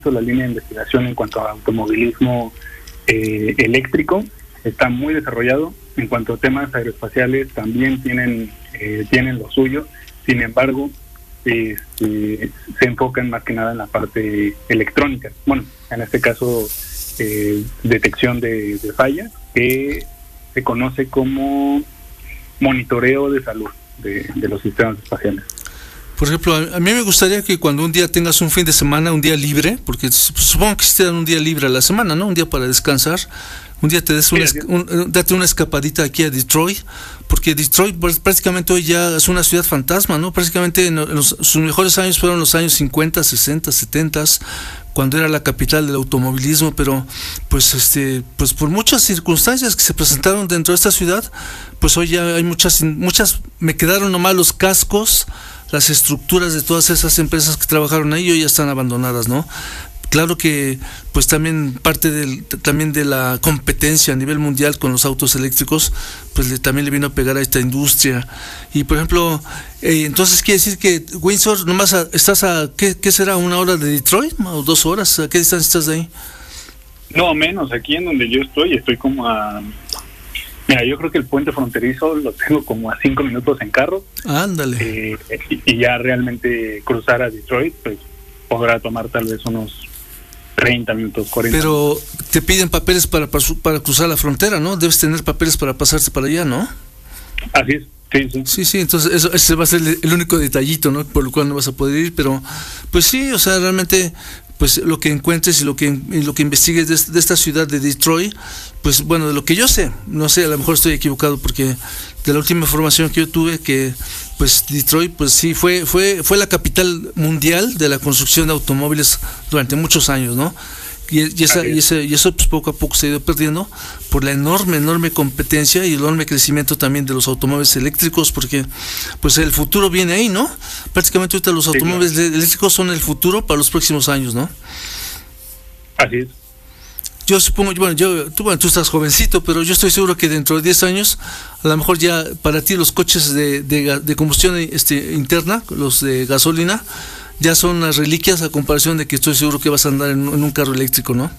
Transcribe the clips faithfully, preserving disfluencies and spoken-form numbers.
la línea de investigación en cuanto a automovilismo eh, eléctrico está muy desarrollado. En cuanto a temas aeroespaciales también tienen eh, tienen lo suyo. Sin embargo, este, se enfocan más que nada en la parte electrónica. Bueno, en este caso, eh, detección de, de fallas, que se conoce como monitoreo de salud de, de los sistemas espaciales. Por ejemplo, a mí me gustaría que cuando un día tengas un fin de semana, un día libre, porque supongo que te dan un día libre a la semana, ¿no? Un día para descansar, un día te des una, un, date una escapadita aquí a Detroit, porque Detroit pues, prácticamente hoy ya es una ciudad fantasma, ¿no? Prácticamente en los, sus mejores años fueron los años cincuenta, sesenta, setenta, cuando era la capital del automovilismo, pero pues este pues por muchas circunstancias que se presentaron dentro de esta ciudad, pues hoy ya hay muchas muchas me quedaron nomás los cascos, las estructuras de todas esas empresas que trabajaron ahí hoy ya están abandonadas, ¿no? Claro que pues también parte del también de la competencia a nivel mundial con los autos eléctricos, pues le, también le vino a pegar a esta industria. Y por ejemplo, eh, entonces quiere decir que Windsor nomás a, estás a ¿qué, qué será? ¿Una hora de Detroit o dos horas? ¿A qué distancia estás de ahí? No, menos, aquí en donde yo estoy, estoy como a... Mira, yo creo que el puente fronterizo lo tengo como a cinco minutos en carro. Ándale. Eh, y, y ya realmente cruzar a Detroit, pues podrá tomar tal vez unos treinta minutos, cuarenta. Pero te piden papeles para, para, para cruzar la frontera, ¿no? Debes tener papeles para pasarte para allá, ¿no? Así es. Sí, sí. Sí, sí, entonces eso, ese va a ser el único detallito, ¿no? Por lo cual no vas a poder ir, pero pues sí, o sea, realmente pues lo que encuentres y lo que y lo que investigues de, de esta ciudad de Detroit, pues bueno, de lo que yo sé, no sé, a lo mejor estoy equivocado porque de la última información que yo tuve que pues Detroit pues sí fue fue fue la capital mundial de la construcción de automóviles durante muchos años, ¿no? Y, y, esa, y, ese, y eso pues poco a poco se ha ido perdiendo por la enorme, enorme competencia y el enorme crecimiento también de los automóviles eléctricos, porque pues el futuro viene ahí, ¿no? Prácticamente ahorita los automóviles sí, claro. eléctricos son el futuro para los próximos años, ¿no? Así es. Yo supongo, bueno, yo, tú, bueno, tú estás jovencito, pero yo estoy seguro que dentro de diez años, a lo mejor ya para ti los coches de, de, de combustión este, interna, los de gasolina, ya son las reliquias a comparación de que estoy seguro que vas a andar en, en un carro eléctrico, ¿no?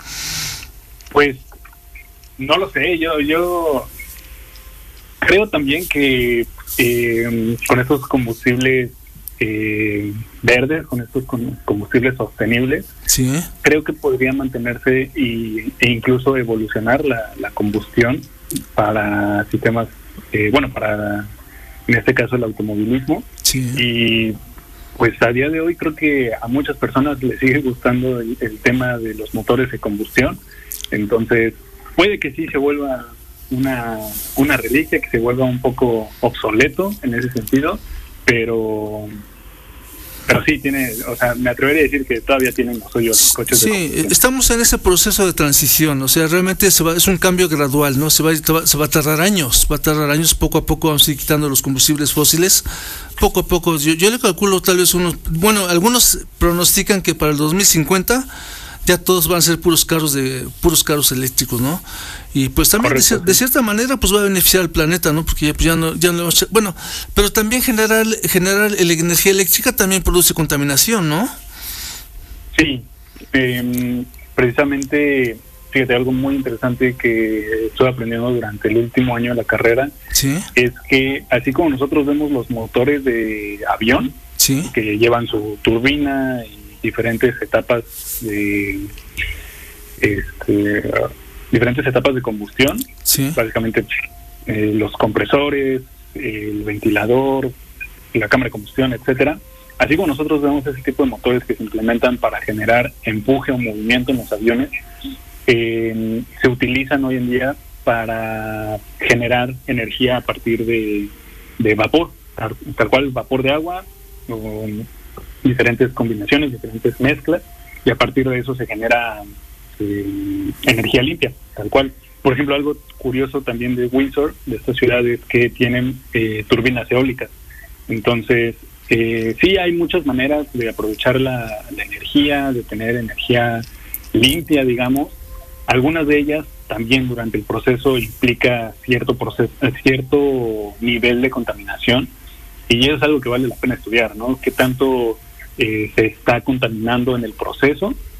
Pues no lo sé, yo yo creo también que eh, con estos combustibles eh, verdes, con estos combustibles sostenibles, sí, creo que podría mantenerse y, e incluso evolucionar la, la combustión para sistemas, eh, bueno, para en este caso el automovilismo. Sí. Y pues a día de hoy creo que a muchas personas les sigue gustando el, el tema de los motores de combustión, entonces puede que sí se vuelva una, una reliquia, que se vuelva un poco obsoleto en ese sentido, pero pero sí tiene, o sea, me atrevería a decir que todavía tienen los suyos los coches sí, de combustión. Estamos en ese proceso de transición, o sea, realmente se va, es un cambio gradual, ¿no? Se va, se va a tardar años, va a tardar años, poco a poco vamos a ir quitando los combustibles fósiles, poco a poco, yo, yo le calculo tal vez unos, bueno, algunos pronostican que para el dos mil cincuenta ya todos van a ser puros carros de puros carros eléctricos, ¿no? Y pues también Correcto, de, sí. de cierta manera pues va a beneficiar al planeta, ¿no? Porque ya, pues ya no ya no bueno, pero también generar generar la energía eléctrica también produce contaminación, ¿no? Sí, eh, precisamente, fíjate, algo muy interesante que estoy aprendiendo durante el último año de la carrera, ¿sí? Es que así como nosotros vemos los motores de avión, ¿sí? Que llevan su turbina y diferentes etapas de este, diferentes etapas de combustión, sí. Básicamente eh, los compresores, el ventilador, la cámara de combustión, etcétera. Así como nosotros vemos ese tipo de motores que se implementan para generar empuje o movimiento en los aviones, eh, se utilizan hoy en día para generar energía a partir de, de vapor, tal, tal cual vapor de agua, o diferentes combinaciones, diferentes mezclas, y a partir de eso se genera eh, energía limpia, tal cual. Por ejemplo, algo curioso también de Windsor, de esta ciudad, es que tienen eh, turbinas eólicas. Entonces, eh, sí hay muchas maneras de aprovechar la, la energía, de tener energía limpia, digamos. Algunas de ellas también durante el proceso implica cierto proceso, cierto nivel de contaminación, y eso es algo que vale la pena estudiar, ¿no? ¿Qué tanto eh, se está contaminando en el proceso